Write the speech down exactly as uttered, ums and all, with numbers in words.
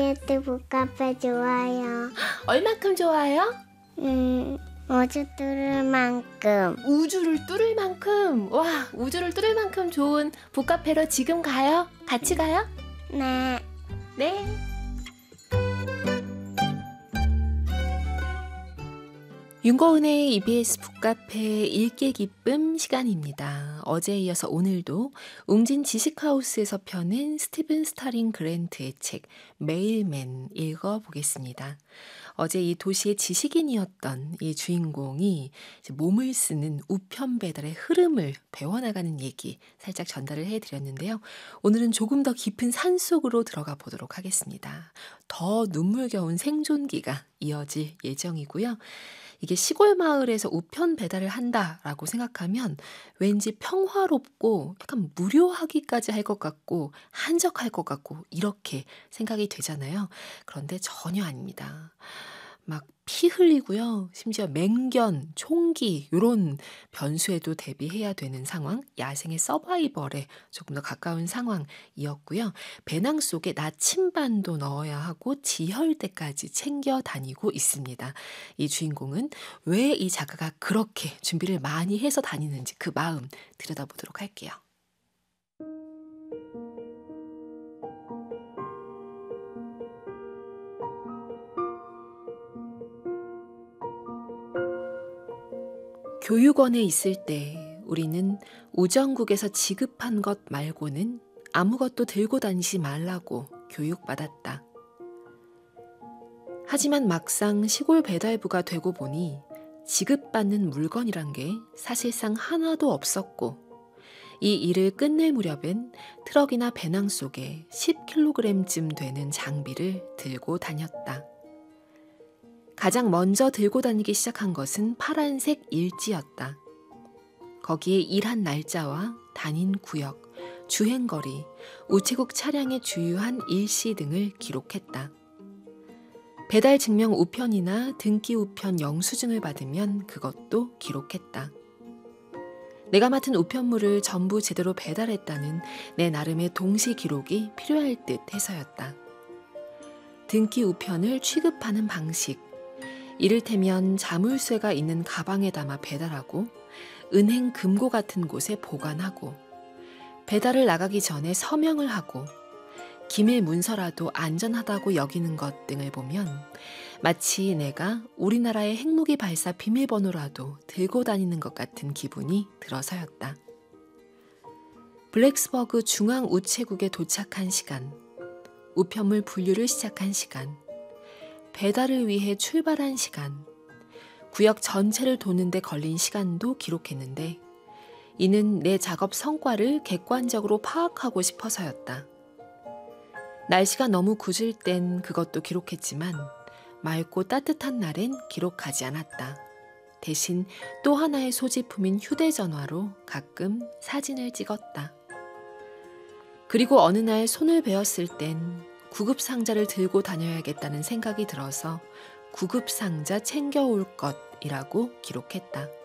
이비에스 북카페 좋아요. 얼만큼 좋아요? 음, 우주 뚫을 만큼. 우주를 뚫을 만큼. 와, 우주를 뚫을 만큼 좋은 북카페로 지금 가요? 같이 가요? 네. 네. 윤고은의 이비에스 북카페 읽기 기쁨 시간입니다. 어제에 이어서 오늘도 웅진 지식하우스에서 펴낸 스티븐 스타링 그랜트의 책 메일맨 읽어보겠습니다. 어제 이 도시의 지식인이었던 이 주인공이 이제 몸을 쓰는 우편 배달의 흐름을 배워나가는 얘기 살짝 전달을 해드렸는데요. 오늘은 조금 더 깊은 산속으로 들어가 보도록 하겠습니다. 더 눈물겨운 생존기가 이어질 예정이고요. 이게 시골 마을에서 우편 배달을 한다라고 생각하면 왠지 평화롭고 약간 무료하기까지 할 것 같고 한적할 것 같고 이렇게 생각이 되잖아요. 그런데 전혀 아닙니다. 막 피 흘리고요. 심지어 맹견, 총기 이런 변수에도 대비해야 되는 상황, 야생의 서바이벌에 조금 더 가까운 상황이었고요. 배낭 속에 나침반도 넣어야 하고 지혈대까지 챙겨 다니고 있습니다. 이 주인공은 왜 이 작가가 그렇게 준비를 많이 해서 다니는지 그 마음 들여다보도록 할게요. 교육원에 있을 때 우리는 우정국에서 지급한 것 말고는 아무것도 들고 다니지 말라고 교육받았다. 하지만 막상 시골 배달부가 되고 보니 지급받는 물건이란 게 사실상 하나도 없었고 이 일을 끝낼 무렵엔 트럭이나 배낭 속에 십 킬로그램쯤 되는 장비를 들고 다녔다. 가장 먼저 들고 다니기 시작한 것은 파란색 일지였다. 거기에 일한 날짜와 다닌 구역, 주행거리, 우체국 차량의 주유한 일시 등을 기록했다. 배달 증명 우편이나 등기 우편 영수증을 받으면 그것도 기록했다. 내가 맡은 우편물을 전부 제대로 배달했다는 내 나름의 동시 기록이 필요할 듯 해서였다. 등기 우편을 취급하는 방식, 이를테면 자물쇠가 있는 가방에 담아 배달하고 은행 금고 같은 곳에 보관하고 배달을 나가기 전에 서명을 하고 기밀 문서라도 안전하다고 여기는 것 등을 보면 마치 내가 우리나라의 핵무기 발사 비밀번호라도 들고 다니는 것 같은 기분이 들어서였다. 블랙스버그 중앙우체국에 도착한 시간, 우편물 분류를 시작한 시간, 배달을 위해 출발한 시간, 구역 전체를 도는데 걸린 시간도 기록했는데 이는 내 작업 성과를 객관적으로 파악하고 싶어서였다. 날씨가 너무 궂을 땐 그것도 기록했지만 맑고 따뜻한 날엔 기록하지 않았다. 대신 또 하나의 소지품인 휴대전화로 가끔 사진을 찍었다. 그리고 어느 날 손을 베었을 땐 구급상자를 들고 다녀야겠다는 생각이 들어서 구급상자 챙겨올 것이라고 기록했다.